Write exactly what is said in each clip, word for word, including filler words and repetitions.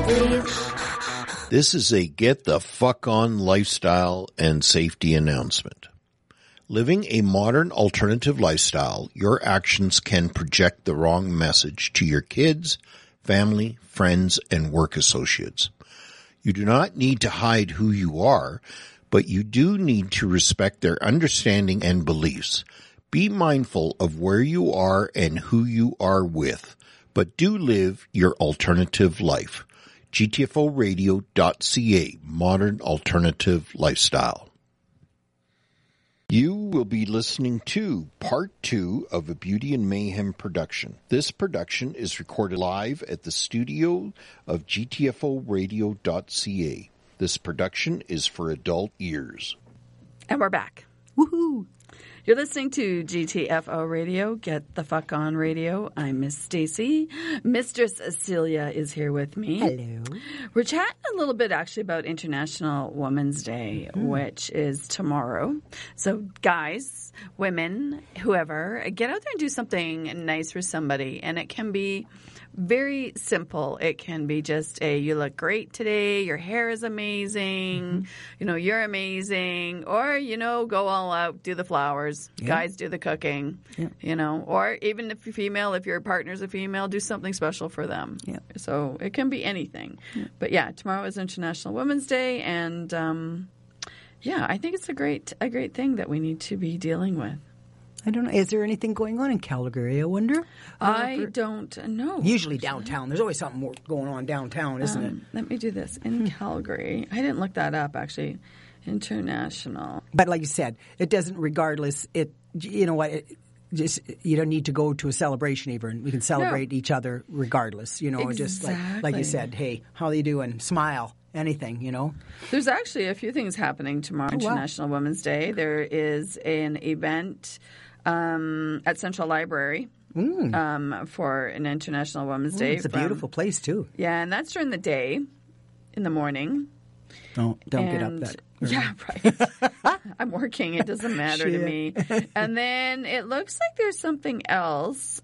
breathe. This is a get the fuck on lifestyle and safety announcement. Living a modern alternative lifestyle, your actions can project the wrong message to your kids, family, friends, and work associates. You do not need to hide who you are, but you do need to respect their understanding and beliefs. Be mindful of where you are and who you are with, but do live your alternative life. G T F O radio dot C A, Modern Alternative Lifestyle. You will be listening to part two of a Beauty and Mayhem production. This production is recorded live at the studio of G T F O radio dot C A. This production is for adult ears. And we're back. Woohoo! You're listening to G T F O Radio, Get the Fuck On Radio. I'm Miss Stacy. Mistress Celia is here with me. Hello. We're chatting a little bit actually about International Women's Day, mm-hmm. which is tomorrow. So guys, women, whoever, get out there and do something nice for somebody. And it can be very simple. It can be just a, you look great today, your hair is amazing, mm-hmm. you know, you're amazing, or, you know, go all out, do the flowers, yeah. guys do the cooking, yeah. you know, or even if you're female, if your partner's a female, do something special for them. Yeah. So it can be anything. Yeah. But yeah, tomorrow is International Women's Day, and um, yeah, I think it's a great, a great thing that we need to be dealing with. I don't know. Is there anything going on in Calgary, I wonder? Uh, I for, don't know. Usually downtown. There's always something more going on downtown, isn't um, it? Let me do this. In Calgary. I didn't look that up, actually. International. But like you said, it doesn't regardless. It, you know what, it, just you don't need to go to a celebration even. We can celebrate no. each other regardless. You know, exactly. just like, like you said, hey, how are you doing? Smile. Anything, you know. There's actually a few things happening tomorrow, oh, International wow. Women's Day. There is an event um, at Central Library mm. um, for an International Women's mm, Day. It's a from, beautiful place, too. Yeah, and that's during the day, in the morning. Oh, don't and, get up that early. Yeah, right. I'm working. It doesn't matter to me. And then it looks like there's something else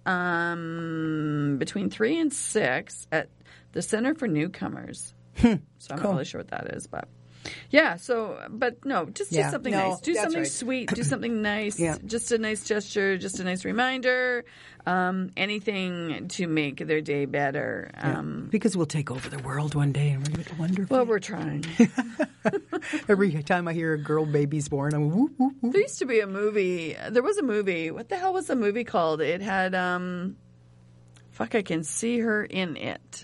um, between three and six at the Center for Newcomers. So I'm cool. not really sure what that is, but yeah. So, but no, just do yeah. something no, nice. Do something right. sweet. Do something nice. yeah. Just a nice gesture. Just a nice reminder. Um, anything to make their day better. Um, yeah. Because we'll take over the world one day, and we're going to be wonderful. Well, we're trying. Every time I hear a girl baby's born, I'm whoop, whoop, whoop. There used to be a movie. There was a movie. What the hell was the movie called? It had um, fuck. I can see her in it.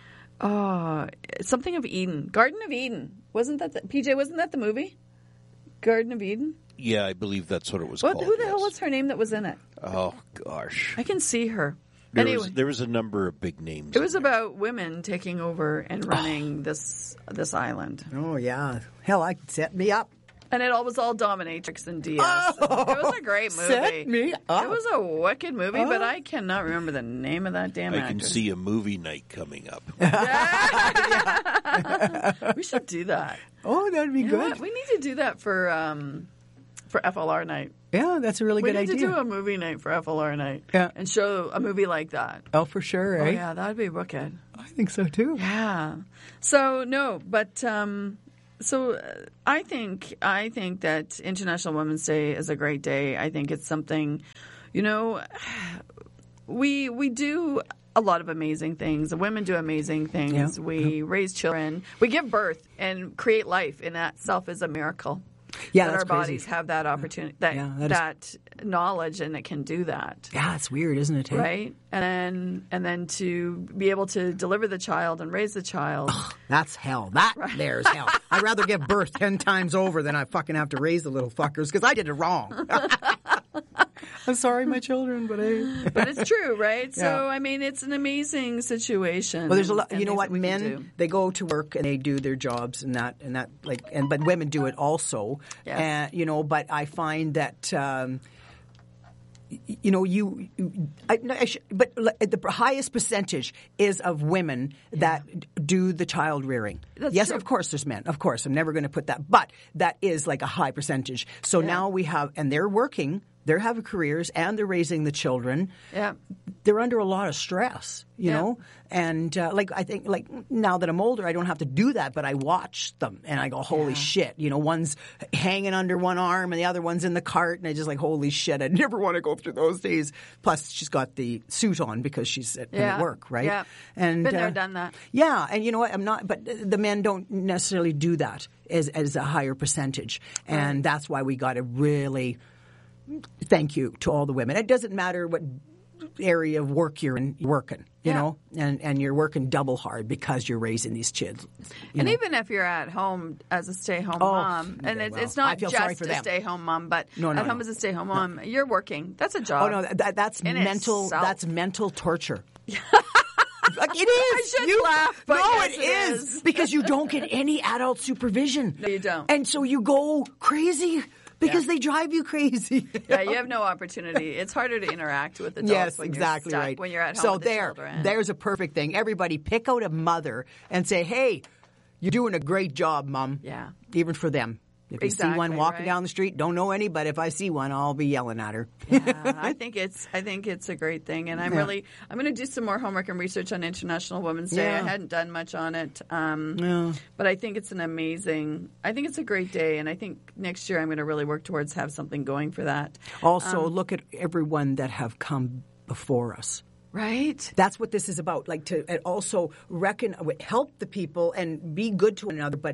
Oh, something of Eden. Garden of Eden. Wasn't that the, P J, wasn't that the movie? Garden of Eden? Yeah, I believe that's what it was what, called. Who the yes. hell was her name that was in it? Oh, gosh. I can see her. There, anyway, was, there was a number of big names. It was there. about women taking over and running this this island. Oh, yeah. Hell, I could set me up. And it all was all dominatrix and D S. Oh, it was a great movie. Set me up. It was a wicked movie, oh. but I cannot remember the name of that damn I actor. can see a movie night coming up. Yeah. We should do that. Oh, that'd be you good. We need to do that for um, for F L R night. Yeah, that's a really we good idea. We need to do a movie night for F L R night. Yeah. And show a movie like that. Oh, for sure, right? Oh, yeah, that'd be wicked. I think so, too. Yeah. So, no, but... Um, So uh, I think I think that International Women's Day is a great day. I think it's something, you know, we we do a lot of amazing things. The women do amazing things. Yeah. We yeah. raise children. We give birth and create life, and that self is a miracle. Yeah, that that's our crazy. bodies have that opportunity, that yeah, that, that knowledge, and it can do that. Yeah, it's weird, isn't it? Hey? Right, and then and then to be able to deliver the child and raise the child. Ugh, that's hell. That right. there's hell. I'd rather give birth ten times over than I fucking have to raise the little fuckers because I did it wrong. I'm sorry, my children, but I... But it's true, right? Yeah. So, I mean, it's an amazing situation. Well, there's a lot. You know what? Men, they go to work and they do their jobs and that and that like and but women do it also. Yes. And you know, but I find that. Um, You know, you, I, I should, but the highest percentage is of women that yeah. do the child rearing. That's yes, true. of course, there's men. Of course, I'm never going to put that, but that is like a high percentage. So yeah. now we have, and they're working They're having careers and they're raising the children. Yeah. They're under a lot of stress, you Yeah. know? And uh, like I think like now that I'm older, I don't have to do that, but I watch them and I go, holy Yeah. shit. You know, one's hanging under one arm and the other one's in the cart and I just like, holy shit, I never want to go through those days. Plus she's got the suit on because she's at, Yeah. at work, right? Yeah. And Been there, uh, done that. Yeah, and you know what? I'm not, but the men don't necessarily do that as as a higher percentage, and Right. that's why we got to really thank you to all the women. It doesn't matter what area of work you're in, working, you Yeah. know, and and you're working double hard because you're raising these kids. you And know. even if you're at home as a stay-home Oh, mom, and okay, it's, well, it's not I feel sorry just for a them. stay-home mom, but No, no, at home no. as a stay-home mom, you're working. That's a job. Oh no, that, that's In mental. itself. That's mental torture. Like it is. I should you, laugh, but no, yes, it it is. is. Because you don't get any adult supervision. No, you don't. And so you go crazy because Yeah. they drive you crazy. Yeah, you have no opportunity. It's harder to interact with adults Yes, when exactly you're stuck, right. when you're at home so with the there, children. there's a perfect thing. Everybody pick out a mother and say, "Hey, you're doing a great job, Mom." Yeah. Even for them. If you see one Exactly, walking right. down the street, don't know any, but if I see one, I'll be yelling at her. Yeah, I think it's I think it's a great thing, and I'm Yeah. really I'm going to do some more homework and research on International Women's Day. Yeah. I hadn't done much on it, um, Yeah. but I think it's an amazing. I think it's a great day, and I think next year I'm going to really work towards have something going for that. Also, Um, look at everyone that have come before us. Right? That's what this is about. Like to and also reckon, help the people and be good to one another. But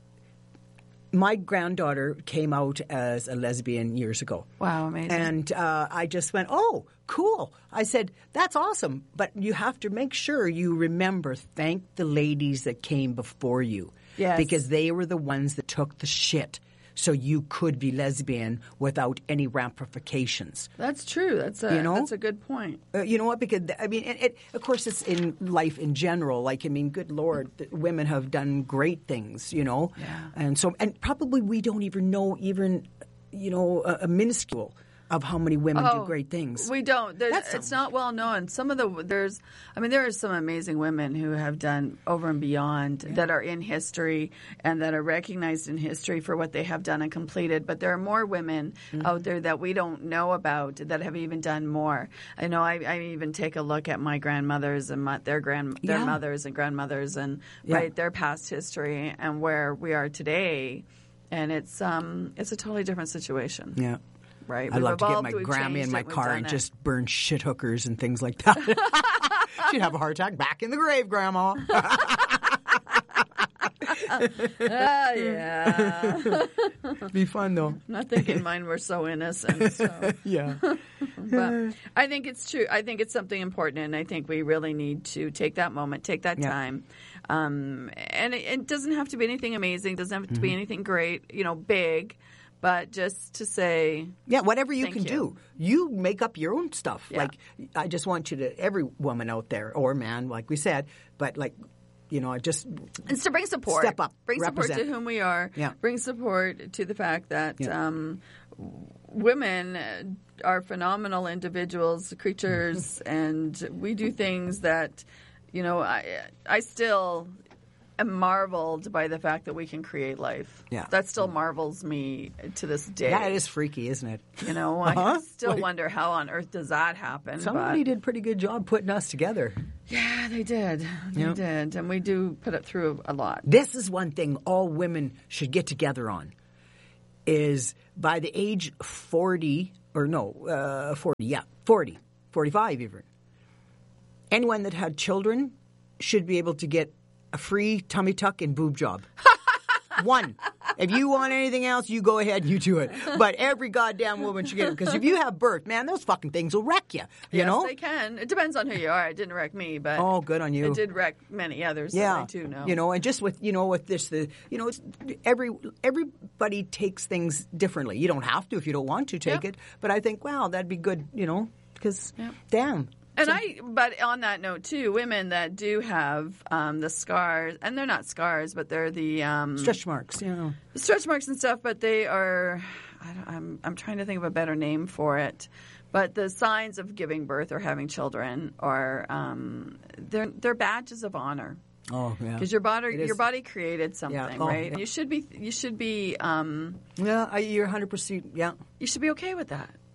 my granddaughter came out as a lesbian years ago. Wow, amazing. And uh, I just went, oh, cool. I said, that's awesome. But you have to make sure you remember, thank the ladies that came before you. Yes. Because they were the ones that took the shit. So you could be lesbian without any ramifications. That's true. That's a You know? that's a good point. Uh, you know what? Because I mean, it, it, of course, it's in life in general. Like, I mean, good Lord, the women have done great things. You know, Yeah. and so and probably we don't even know even, you know, a, a minuscule of how many women do great things. We don't. There's, That's it's some- not well known. Some of the there's, I mean, there are some amazing women who have done over and beyond that are in history and that are recognized in history for what they have done and completed. But there are more women Mm-hmm. out there that we don't know about that have even done more. I know. I, I even take a look at my grandmothers and my, their grand their Yeah. mothers and grandmothers and Yeah. right their past history and where we are today, and it's um it's a totally different situation. Yeah. Right. I We've love to get evolved, my we've Grammy changed in my it, we've car done and it. just burn shit hookers and things like that. She'd have a heart attack. Back in the grave, Grandma. Ah, yeah. Be fun though. I'm not thinking mine were so innocent. So. Yeah. But I think it's true. I think it's something important, and I think we really need to take that moment, take that Yeah. time. Um, and it, it doesn't have to be anything amazing. Doesn't have to be anything great, you know, big. But just to say, Yeah, whatever you Thank can you. do. You make up your own stuff. Yeah. Like, I just want you to, every woman out there, or man, like we said, but like, you know, I just, and to bring support. Step up, Bring support represent. to whom we are. Yeah. Bring support to the fact that Yeah. um, women are phenomenal individuals, creatures, and we do things that, you know, I I still am marveled by the fact that we can create life. Yeah. That still marvels me to this day. yeah, it is freaky, isn't it? You know, I Uh-huh. still Like- wonder how on earth does that happen. Somebody but, did a pretty good job putting us together. Yeah, they did. They Yeah. did. And we do put it through a lot. This is one thing all women should get together on, is by the age forty, or no, uh, forty, yeah, forty, forty-five even, anyone that had children should be able to get a free tummy tuck and boob job. One. If you want anything else, you go ahead and you do it. But every goddamn woman should get it. Because if you have birth, man, those fucking things will wreck you. You yes, know? they can. It depends on who you are. It didn't wreck me, but Oh, good on you. It did wreck many others. Yeah, that I too know. you know, and just with you know with this, the you know, it's, every everybody takes things differently. You don't have to if you don't want to take Yeah. it, but I think wow, that'd be good, you know, because Yeah. damn. And So- I, but on that note too, women that do have um, the scars, and they're not scars, but they're the um, stretch marks, you know. stretch marks and stuff. But they are, I don't, I'm, I'm trying to think of a better name for it. But the signs of giving birth or having children are, um, they're they're badges of honor. Oh yeah, Because your body, It is. your body created something, Yeah. Oh, right? yeah. You should be, you should be, um, yeah. I, you're one hundred percent. Yeah, you should be okay with that.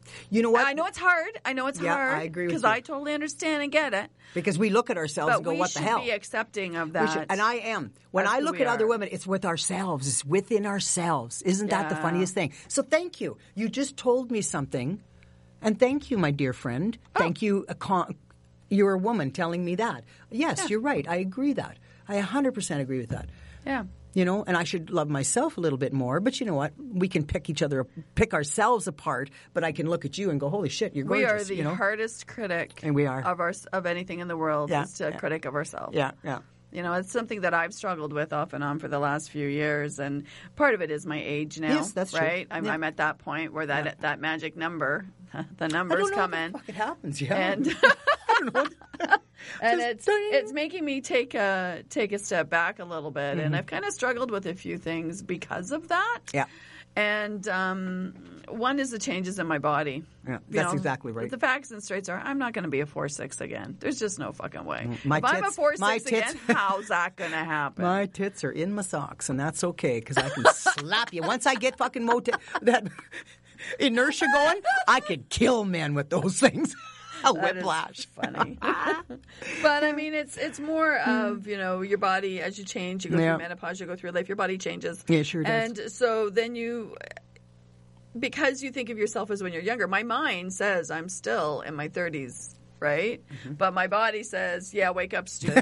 You know what? I know it's hard. I know it's Yeah, hard. I agree with Because you. I totally understand and get it. Because we look at ourselves But and go, we what the should hell? be accepting of We that. should- and I am. When That's I who look we at other are. women, it's with ourselves. It's within ourselves. Isn't that the Yeah. funniest thing? So thank you. You just told me something. And thank you, my dear friend. Oh. Thank you. A con- you're a woman telling me that. Yes, Yeah. you're right. I agree that. I one hundred percent agree with that. Yeah. You know, and I should love myself a little bit more. But you know what? We can pick each other, pick ourselves apart. But I can look at you and go, "Holy shit, you're gorgeous!" We are the you know? hardest critic And we are. of our of anything in the world Yeah, is to yeah. critic of ourselves. Yeah, yeah. You know, it's something that I've struggled with off and on for the last few years, and part of it is my age now. Yes, that's true. right. I'm, Yeah. I'm at that point where that Yeah. that magic number, the I numbers don't know come what in, the fuck it happens. Yeah. and I don't know. and Just it's ding. it's making me take a take a step back a little bit, Mm-hmm. and I've kind of struggled with a few things because of that. Yeah. And um, one is the changes in my body. Yeah, You that's know, exactly right. The facts and straights are, I'm not going to be a four six again. There's just no fucking way. My if I'm a tits- four my six tits- again, how's that going to happen? My tits are in my socks, and that's okay because I can slap you. Once I get fucking mot- that inertia going, I could kill men with those things. A That is whiplash. funny. But I mean, it's it's more of, you know, your body as you change, you go Yeah. through menopause, you go through life, your body changes. Yeah, it sure does. And so then you, because you think of yourself as when you're younger, my mind says I'm still in my thirties, right? Mm-hmm. But my body says, yeah, wake up, Stu.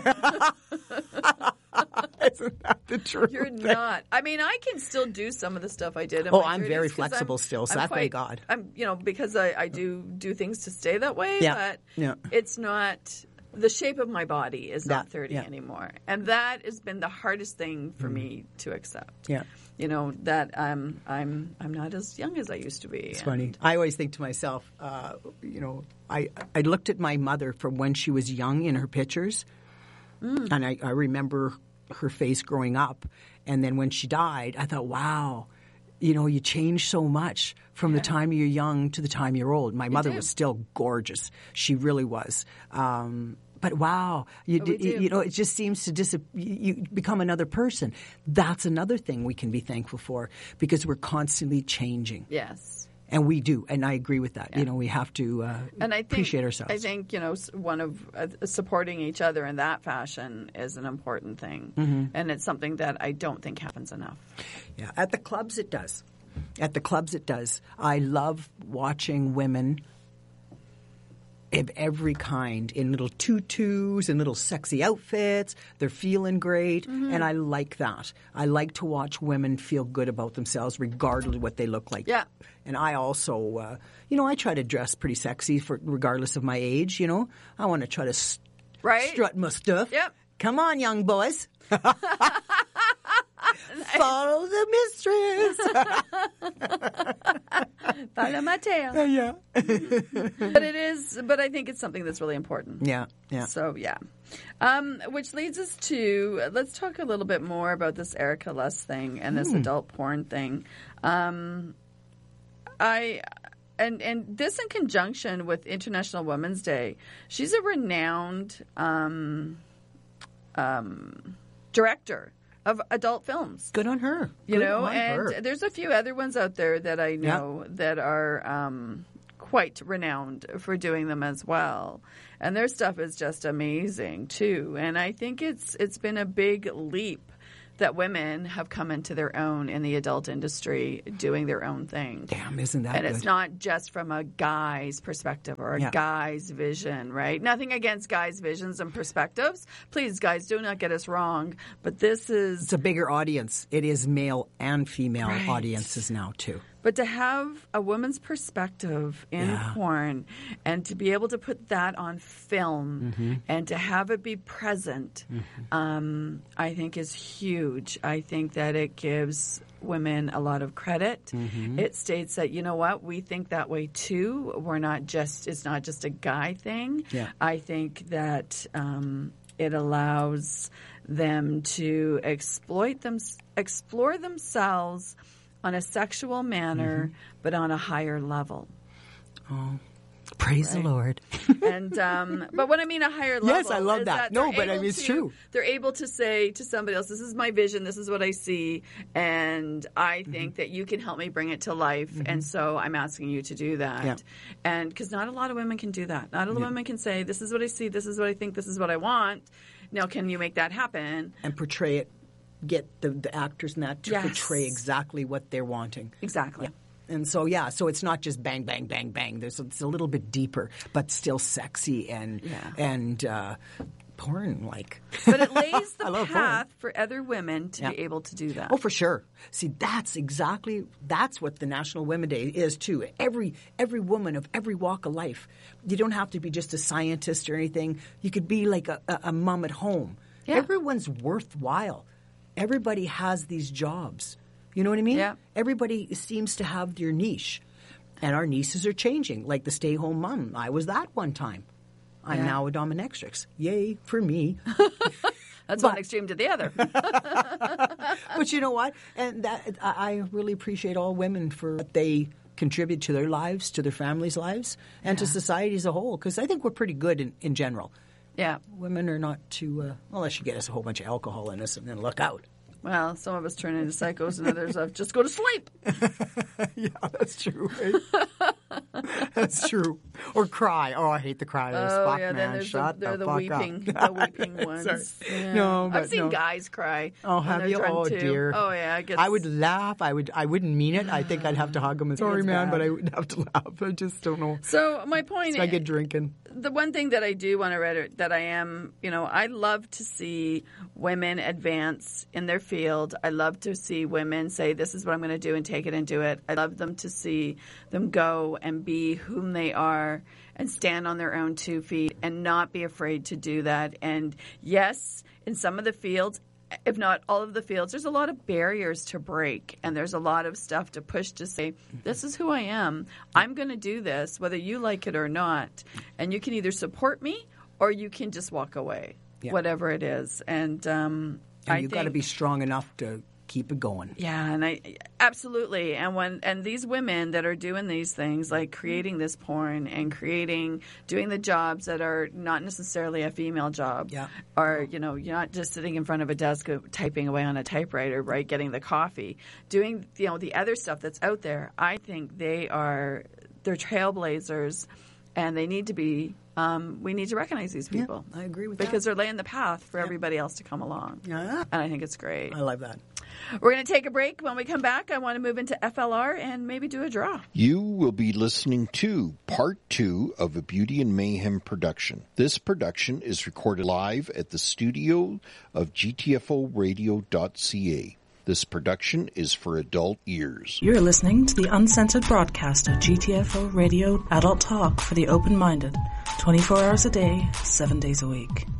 Isn't that the truth? You're not. I mean, I can still do some of the stuff I did. In Oh, my I'm thirties very 'cause flexible I'm- still, so I'm that quite, thank God. I'm, you know, because I, I do do things to stay that way. Yeah, But yeah. it's not. The shape of my body is not That- thirty yeah. anymore, and that has been the hardest thing for me to accept. Yeah. You know that I'm I'm I'm not as young as I used to be. It's funny. I always think to myself, uh, you know, I, I looked at my mother from when she was young in her pictures, Mm. and I, I remember her face growing up. And then when she died, I thought, wow, you know, you change so much from the time you're young to the time you're old. My mother do. was still gorgeous. She really was. Um, but wow, you, But we d- do. you know, it just seems to dis- you you become another person. That's another thing we can be thankful for because we're constantly changing. Yes. And we do, and I agree with that. You know, we have to uh, And I think, appreciate ourselves. I think, you know, s- one of uh, supporting each other in that fashion is an important thing. Mm-hmm. And it's something that I don't think happens enough. Yeah, at the clubs it does. At the clubs it does. I love watching women of every kind in little tutus and little sexy outfits. They're feeling great, Mm-hmm. and I like that. I like to watch women feel good about themselves regardless of what they look like. Yeah. And I also, uh, you know, I try to dress pretty sexy for regardless of my age, you know. I want to try to s- Right? strut my stuff. Yep. Come on, young boys. Follow the mistress. Follow my tail. Yeah. But it is, but I think it's something that's really important. Yeah, yeah. So, yeah. Um, which leads us to, let's talk a little bit more about this Erica Lust thing and this adult porn thing. Um, I... And and this in conjunction with International Women's Day. She's a renowned um, um, director of adult films. Good on her. You Good know, on and her. there's a few other ones out there that I know that are um, quite renowned for doing them as well. And their stuff is just amazing too. And I think it's it's been a big leap that women have come into their own in the adult industry doing their own thing. Damn, isn't that And good? it's not just from a guy's perspective or a Yeah. guy's vision, right? Nothing against guys' visions and perspectives. Please, guys, do not get us wrong. But this is It's a bigger audience. It is male and female Right. audiences now, too. But to have a woman's perspective in Yeah. porn and to be able to put that on film Mm-hmm. and to have it be present, um, I think is huge. I think that it gives women a lot of credit. Mm-hmm. It states that, you know what, we think that way too. We're not just, it's not just a guy thing. Yeah. I think that um, it allows them to exploit them, explore themselves on a sexual manner, Mm-hmm. but on a higher level. Praise right? the Lord. And um, but when I mean a higher level, Yes, I love is that. that No, they're but I able mean, it's to- true. They're able to say to somebody else, "This is my vision. This is what I see, and I think Mm-hmm. that you can help me bring it to life." And so I'm asking you to do that. Yeah. And because not a lot of women can do that. Not a lot of women can say, "This is what I see. This is what I think. This is what I want." Now, can you make that happen? And portray it, get the, the actors and that to Yes. portray exactly what they're wanting. Exactly. And so, yeah, so it's not just bang, bang, bang, bang. There's it's a little bit deeper, but still sexy and Yeah. and uh, porn-like. But it lays the I love porn. path for other women to be Yeah. able to do that. Oh, for sure. See, that's exactly that's what the National Women Day is too. Every every woman of every walk of life. You don't have to be just a scientist or anything. You could be like a, a, a mom at home. Yeah. Everyone's worthwhile. Everybody has these jobs. You know what I mean? Yeah. Everybody seems to have their niche. And our nieces are changing, like the stay-home mom. I was that one time. I'm Yeah. now a dominatrix. Yay for me. That's one extreme to the other. But you know what? And that I I really appreciate all women for what they contribute to their lives, to their families' lives, and to society as a whole. Because I think we're pretty good in, in general. Yeah. Women are not too, uh, unless you get us a whole bunch of alcohol in us and then look out. Well, some of us turn into psychos, and others of just go to sleep. Yeah, that's true. Right? That's true. Or cry. Oh, I hate the criers. Oh Fuck, yeah, man. then there's Shut the, they're the, the, fuck weeping, up. the weeping ones. Sorry. Yeah. No, but I've seen no. guys cry. Oh, when have they're you? drunk Oh, too. dear. Oh yeah, it gets, I would laugh. I would. I wouldn't mean it. I think I'd have to hug him and sorry, gets man, bad. but I would have to laugh. I just don't know. So my point So I is, get drinking. the one thing that I do want to read that I am, you know, I love to see women advance in their field. I love to see women say, "This is what I'm going to do," and take it and do it. I love them to see them go and be whom they are and stand on their own two feet and not be afraid to do that. And yes, in some of the fields, if not all of the fields, there's a lot of barriers to break, and there's a lot of stuff to push to say, "This is who I am. I'm going to do this, whether you like it or not." And you can either support me or you can just walk away, Yeah. whatever it is. And um, I And you've got to think- be strong enough to keep it going. yeah, and I absolutely, and when and these women that are doing these things, like creating this porn and creating, doing the jobs that are not necessarily a female job, Yeah. or you know, you're not just sitting in front of a desk uh, typing away on a typewriter, right? Getting the coffee, doing you know the other stuff that's out there. I think they are they're trailblazers, and they need to be. Um, we need to recognize these people. I agree with because that. they're laying the path for everybody else to come along. Yeah. And I think it's great. I love that. We're going to take a break. When we come back, I want to move into F L R and maybe do a draw. You will be listening to part two of a Beauty and Mayhem production. This production is recorded live at the studio of G T F O radio dot C A. This production is for adult ears. You're listening to the uncensored broadcast of G T F O Radio, adult talk for the open-minded, twenty-four hours a day, seven days a week.